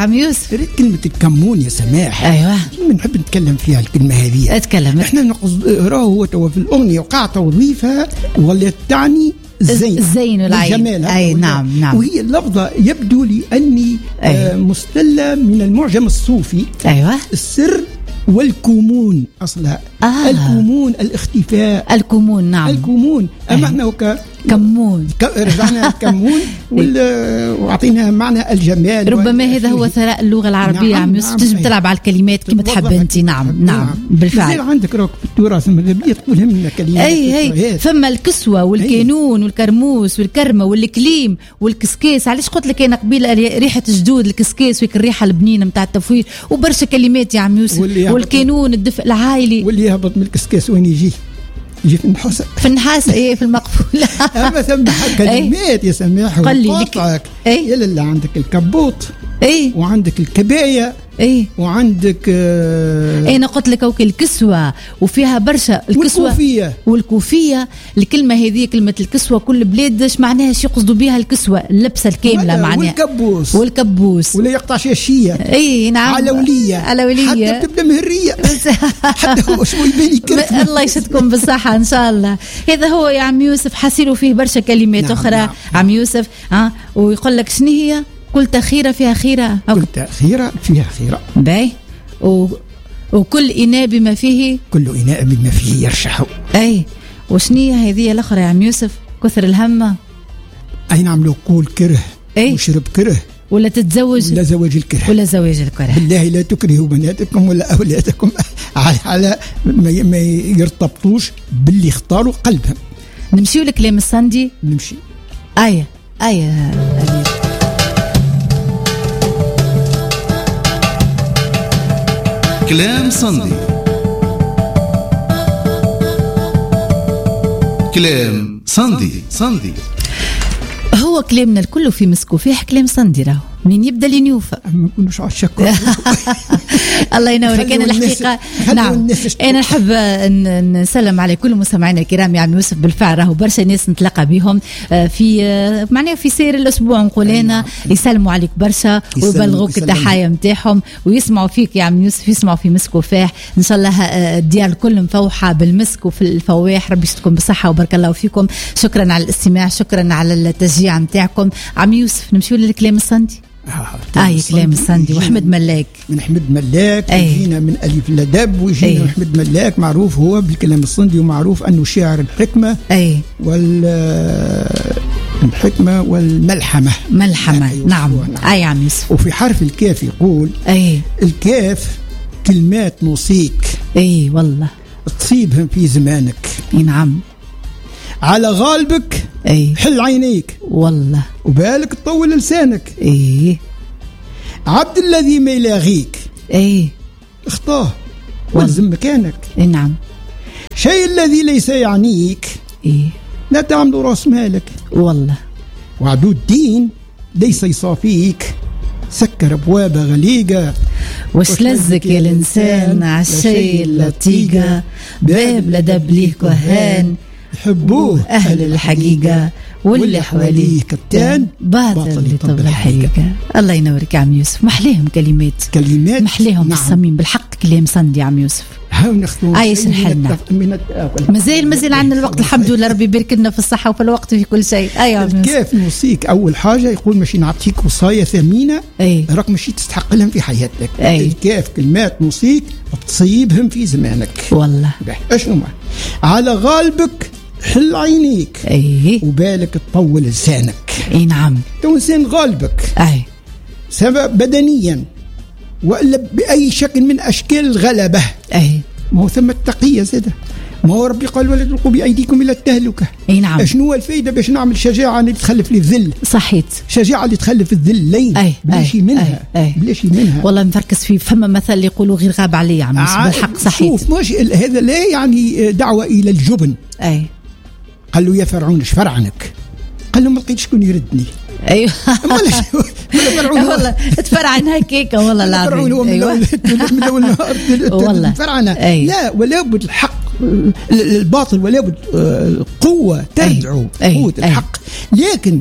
عم يوسف. ريت كلمة الكمون يا سماح. أيوة نحب نتكلم فيها الكلمة هذه. اتكلم. احنا راهو توا في الأغنية وقع توظيفها ولات تعني الزين والجمال. أي نعم نعم. وهي اللفظة يبدو لي أني مستلة من المعجم الصوفي. أيوة. السر والكمون أصلها. الكمون الاختفاء. الكمون نعم. الكمون أما احنا كمون رجعنا كمون وعطينا معنى الجمال. ربما هذا هو ثراء اللغة العربية. عم يوسف تنجم تلعب على الكلمات كما تحب أنت. نعم بالفعل. عندك راك في التراث المغربي تقول لنا كلمات. أي فما الكسوة والكينون والكرموس والكرمة والكليم والكسكيس. علاش قلت لك أنا قبيل ريحة جدود الكسكيس ويك الريحة البنينة متاع التفوير وبرشا كلمات يا عم يوسف. والكينون الدفء العائلي. واللي يهبط من الكسكيس وين يجي في النحاس. في النحاس في المقفولة. أما ثم كلمات يا سماح وقاطعك. يلا عندك الكبوط وعندك الكباية وعندك أنا قلت لك أوك الكسوة وفيها برشا الكسوة والكوفية. الكلمة هذه كلمة الكسوة كل بلاد ايش معناها شي يقصدوا بها الكسوة اللبسة الكاملة معناها. والكبوس ولا يقطع شاشية. نعم علوية حتى تبدا مهرية حتى هو شوي بالي كرف. الله يشدكم بالصحة إن شاء الله. هذا هو يا عم يوسف. حسيلوا فيه برشا كلمات أخرى. عم يوسف ويقول لك شنو هي قلت خيرة فيها خيرة. قلت خيرة فيها خيرة. باي وكل إناء بما فيه. كل إناء بما فيه يرشح. وشنية هذه الأخرى يا عم يوسف؟ كثر الهمة. أي نعم. لو قول كره وشرب كره ولا تتزوج ولا زواج الكره. بالله لا تكرهوا بناتكم ولا أولادكم على ما يرتبطوش باللي اختاروا قلبهم. نمشيو لكلام الصندي. نمشي. آية كلام صندي. كلام صندي هو كلامنا الكل في مسكو فيه كلام صندي. راهو من يبدا لنيوفا ما نكونوش على الشكر. الله ينورك. انا الحقيقه نعم انا نحب نسلم على كل مستمعينا الكرام يا عم يوسف. بالفعل راهو برشا ناس نتلاقى بهم في معناها في سير الاسبوع نقول لنا يسلموا عليك برشا ويبلغوك التحايا نتاعهم ويسمعوا فيك يا عم يوسف. يسمعوا في مسك وفاح ان شاء الله. الديار الكل مفوحه بالمسك وفي الفواح. ربي يشتكم بالصحه وبارك الله فيكم. شكرا على الاستماع. شكرا على التشجيع نتاعكم. عم يوسف نمشيو للكلام الصندي. كلام الصندي وحمد ملاك. من حمد ملاك وجينا من ألف الأدب وجينا حمد ملاك معروف هو بالكلام الصندي ومعروف أنه شاعر الحكمة الحكمة والملحمة. نعم. يا عم يوسف. وفي حرف الكاف يقول الكاف كلمات نوصيك. والله تصيبهم في زمانك. نعم. على غالبك حل عينيك. والله وبالك تطول لسانك. عبد الذي ما يلاغيك. اخطاه والزم مكانك. نعم. شيء الذي ليس يعنيك لا تعمل راس مالك. والله وعدو الدين ليس يصافيك. سكر ابواب غليقه وش لزك يا الانسان عالشيء اللطيقه. باب لدب ليه كهان يحبوه أهل الحقيقة واللي حواليه كتان باطل لطب الحقيقة. الله ينورك يا عم يوسف. محليهم كلمات محليهم بالصميم بالحق. كلام صندي يا عم يوسف. عايش الحلنا. مازال عندنا الوقت الحمد لله. ربي يبارك لنا في الصحة وفي الوقت في كل شيء. كيف نوصيك أول حاجة يقول ماشي نعطيك وصايا ثمينة راك ماشي تستحق لهم في حياتك. الكاف كلمات نوصيك تصيبهم في زمانك. والله اشنو على غالبك حل عينيك. وبالك تطول لسانك. نعم. تو إنسان غالبك سبب بدنيا وإلا بأي شكل من أشكال الغلبة. ما هو ثم التقية زادة. ما هو ربي قال ولا تلقوا بأيديكم إلى التهلكة. نعم. شنو هو الفايدة باش نعمل شجاعة اللي تخلف لي الذل. صحيت. شجاعة اللي تخلف الذل لين بلاش منها. والله نفركز فيه. فما مثل يقولوا غير غاب علي عم بالحق. صحيت. شوف مش هذا لا يعني دعوة إلى الجبن. قال له يا فرعون ايش فرعنك؟ قال له ما لقيت شكون يردني. ايوه والله تفرعن هكاك والله العظيم. من اول نهار والله فرعنه. لا ولا بد الحق الباطل ولا بد قوه تدعو قوه الحق. لكن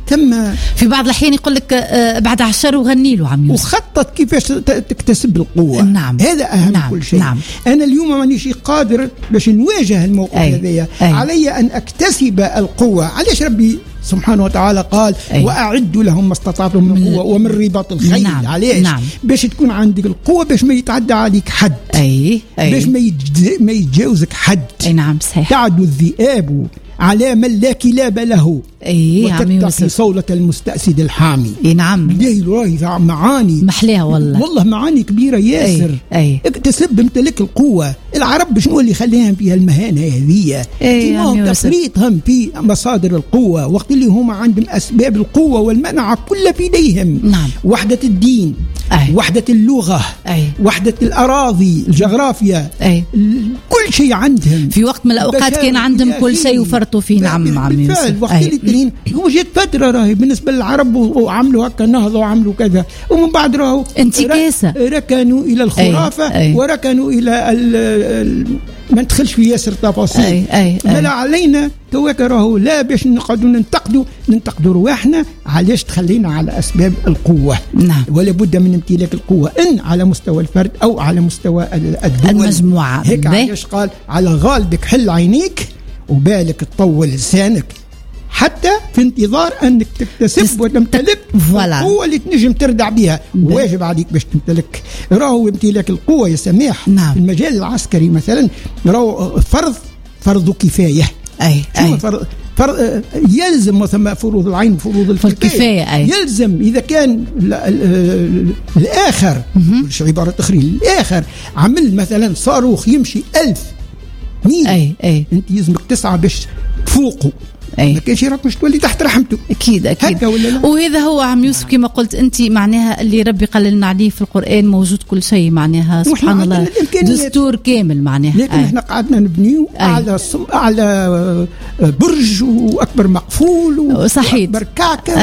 ثم في بعض الأحيان يقول لك بعد عشر وغني له عم يوسف، وخطط كيفاش تكتسب القوة. نعم. هذا أهم كل شيء. نعم. أنا اليوم مانيش قادر باش نواجه الموقف هذايا، علي أن أكتسب القوة. علاش ربي سبحانه وتعالى قال وأعدوا لهم ما استطعتم من قوة ومن رباط الخيل؟ نعم. علاش؟ نعم. باش تكون عندك القوة، باش ما يتعدى عليك حد، باش ما يتجاوزك حد. نعم صحيح. تعدو الذئاب على من لا كلاب له وتقطع صولة المستأسد الحامي. نعم. راهي معاني محليها والله معاني كبيرة ياسر. اكتسب امتلك القوة. العرب شنو اللي خليهم فيها المهانة هذه؟ تفريطهم في مصادر القوة، وقت اللي هم عندهم أسباب القوة والمنع كلها في يديهم. نعم. وحدة الدين، وحدة اللغة، وحدة الأراضي، الجغرافيا، كل شيء عندهم. في وقت من الأوقات كان عندهم كل شيء وفرطوا فيه. نعم بالفعل. وقت اللي هو جات فترة راهي بالنسبة للعرب وعملوا هكا نهضة وعملوا كذا، ومن بعد راهو انتكاسة، ركنوا إلى الخرافة وركنوا إلى ما ندخلش في ياسر تفاصيل. بل علينا توك راهو لا باش نقعدوا ننتقدوا رواحنا علاش تخلينا على أسباب القوة. نعم. ولا بد من امتلاك القوة، إن على مستوى الفرد أو على مستوى الدول المجموعة. هيك علاش قال على غالبك حل عينيك وبالك تطول لسانك، حتى في انتظار أنك تكتسب وتمتلك القوة اللي تنجم تردع بها. واجب عليك باش تمتلك. راهو امتلاك القوة يا سماح. نعم. في المجال العسكري مثلا راهو فرض كفاية. يلزم مثلا فروض العين وفروض الكفاية. يلزم إذا كان الآخر مش عبارة أخرى، الآخر عمل مثلا صاروخ يمشي 1000 ميل، أنت يلزمك 9 باش تفوقه. ما كانش راك مش تولي تحت رحمته. أكيد. وهذا هو عم يوسف كما قلت أنت، معناها اللي ربي قال لنا عليه في القرآن موجود كل شيء، معناها سبحان الله دستور كامل معناها. لكن احنا قعدنا نبنيو على برج وأكبر مقفول صحيح وأكبر كعكة.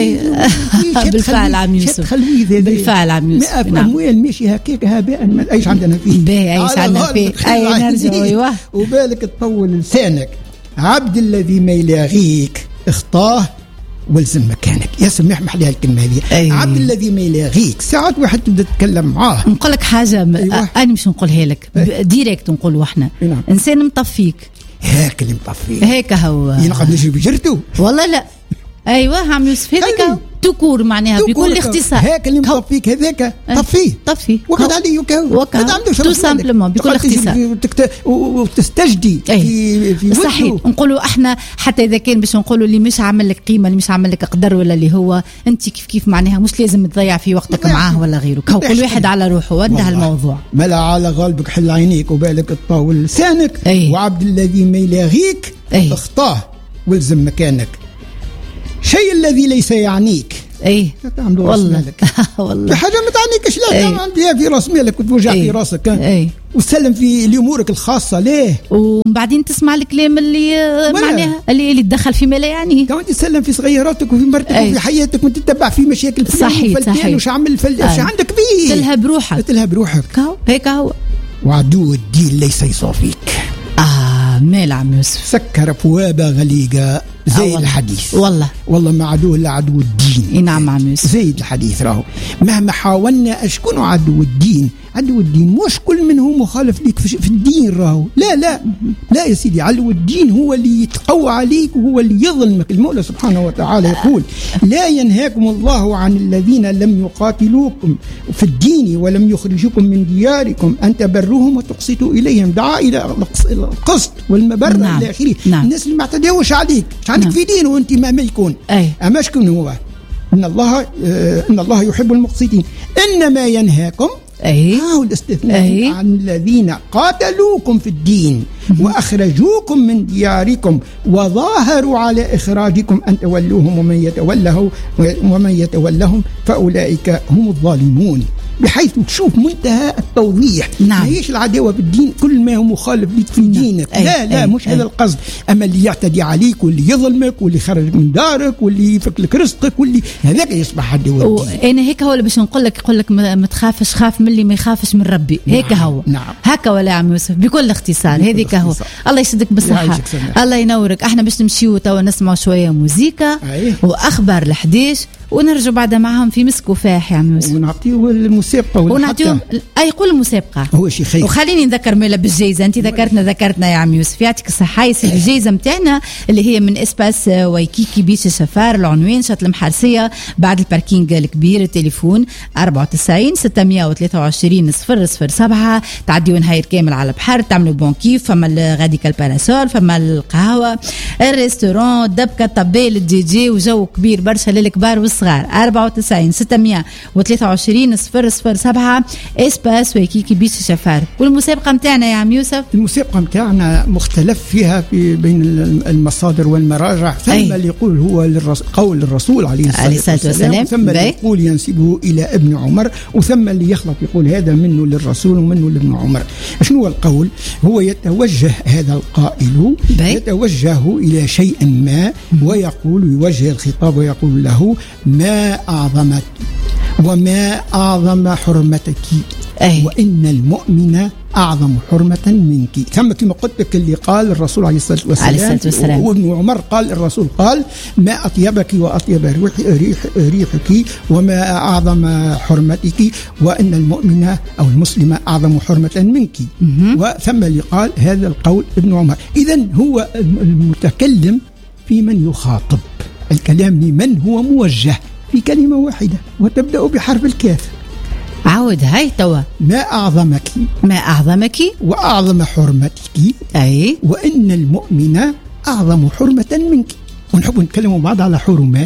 بالفعل عم يوسف، بالفعل عم يوسف. أموال ماشي هكاك هباء ما أيش عندنا فيه. أيش عندنا فيه. نرجع. وبالك تطول لسانك. عبد الذي ما يلاغيك اخطاه والزم مكانك. يا سمح محلها الكلمة هذه. عبد الذي ما يلاغيك. ساعات واحد تبدأ تتكلم معاه. نقول لك حاجة أنا مش نقولها لك ديريكت، نقولوا احنا إنسان مطفيك. هيك اللي مطفيك هيك هو ينقد نجي بجرته والله لا. أيوة عم يوسف هذاك تكور معناها بكل اختصار. هيك اللي مطفيك هذاك طفيه وقعد عليه وقعد تو سامبلومون بكل اختصار وتستجدي في صحيح. نقولوا احنا حتى اذا كان باش نقولوا اللي مش عامل لك قيمه، اللي مش عامل لك قدر، ولا اللي هو انت كيف معناها مش لازم تضيع في وقتك معاه ولا غيره. كل واحد على روحه وانتهى الموضوع. ملا على غالبك حل عينيك وبالك تطاول لسانك. وعبد الذي ما يلاغيك اخطاه والزم مكانك. شيء الذي ليس يعنيك والله والله حاجه ما تعنيكش، لا تعمل في راس مالك وتوجع في راسك وتسلم في امورك الخاصه. ليه؟ وبعدين تسمع الكلام اللي معناها اللي تدخل في ما لا يعنيه. كمان تسلم في صغيراتك وفي مرتك وفي حياتك وتتبع في مشاكل صحيح وش عمل وش عندك فيه. تلهب روحك هيك هو. وعدو الدين ليس يصافيك. مال عم يوسف سكر أبواب غليقة زي الحديث. والله ما عدو إلا عدو الدين. نعم عم يوسف زي الحديث راهو. مهما حاولنا أشكون عدو الدين مش كل من هو مخالف لك في الدين راهو. لا يا سيدي، عدو الدين هو اللي يتقوى عليك وهو اللي يظلمك. المولى سبحانه وتعالى يقول لا ينهاكم الله عن الذين لم يقاتلوكم في الدين ولم يخرجوكم من دياركم أن تبروهم وتقسطوا إليهم. دعا إلى القسط والمبرة إلى آخره. الناس اللي ما اعتدوش عليك مش عندك في دين وانت ما يكون أما شكون هو؟ إن الله يحب المقسطين. إنما ينهاكم الاستثناء عن الذين قاتلوكم في الدين وأخرجوكم من دياركم وظاهروا على إخراجكم أن تولوهم ومن يتولهم فأولئك هم الظالمون. بحيث تشوف منتهى التوضيح. نعم. ما هيش العداوة بالدين، كل ما هو مخالف لك في دينك. لا مش هذا القصد. أما اللي يعتدي عليك واللي يظلمك واللي يخرج من دارك واللي يفك لك رزقك واللي هذاك يصبح عداوة بالدين. أنا هيك هو اللي باش نقول لك، يقول لك ما تخافش، خاف من اللي ما يخافش من ربي. هيك هو. نعم. هكا ولا عم يوسف بكل اختصار. هذيك هو. الله يسدك بالصحة. الله ينورك. احنا باش نمشيو توا نسمعوا شوية موسيقى وأخبار ال11 ونرجع بعد معهم في مسك وفاح يا عم يوسف، ونعطيو المسابقة ونعطيو يقول المسابقة. هو شي خير. وخليني نذكر مالا بالجائزة، انت ذكرتنا يا عم يوسف، يعطيك الصحة. يصير الجائزة متاعنا اللي هي من اسباس وايكيكي بيش الشفار، العنوان شط المحرسية بعد الباركينج الكبير. التليفون 94 623 007. تعديوا نهاية كامل على البحر، تعملوا بون كيف، فما الغاديكال باراسول، فما القهوة، الريستوران، دبكة، طبال، الدي جي، وجو كبير برشا للكبار والصغار. 94 623 007 اسباس ويكيكي بيش الشفار. والمسابقة متاعنا يا عم يوسف، المسابقة متاعنا مختلف فيها بين المصادر والمراجع. ثم اللي يقول هو قول الرسول عليه الصلاة والسلام، ثم اللي يقول ينسبه إلى ابن عمر، وثم اللي يخلط يقول هذا منه للرسول ومنه لابن عمر. شنو هو القول؟ هو يتوجه هذا القائل يتوجه إلى شيء ما ويقول، يوجه الخطاب ويقول له: ما أعظمك وما أعظم حرمتك، وإن المؤمن أعظم حرمة منك. ثم كما قلت لك اللي قال الرسول عليه الصلاة والسلام، وابن عمر قال الرسول قال: ما أطيبك وأطيب ريحك وما أعظم حرمتك، وإن المؤمن أو المسلم أعظم حرمة منك. وثم اللي قال هذا القول ابن عمر. إذن هو المتكلم في من يخاطب، الكلام لمن هو موجه في كلمة واحدة وتبدأ بحرف الكاف. عاود هاي توا: ما أعظمك وأعظم حرمتك، وإن المؤمن أعظم حرمة منك. ونحب نتكلم بعض على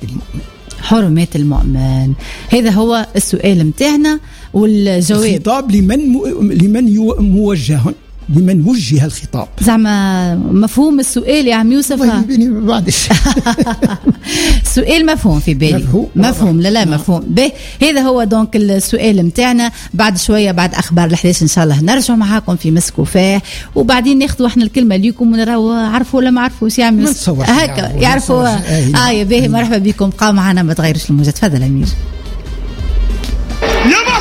حرمات المؤمن. هذا هو السؤال متاعنا، والجواب خطاب لمن موجه، لمن وجه الخطاب. زعما مفهوم السؤال يا عم يوسف؟ سؤال مفهوم في بالي. مفهوم. لا مفهوم به. هذا هو دونك السؤال متاعنا. بعد شوية بعد أخبار ال11 إن شاء الله نرجع معاكم في مسك وفاه، وبعدين ناخذوا احنا الكلمة ليكم ونراو عرفوا ولا ما عرفوش يا عم يوسف. هكا يعرفوا. يا باهي، مرحبا بكم. بقاو معنا، ما تغيرش الموجة. تفضل أمير.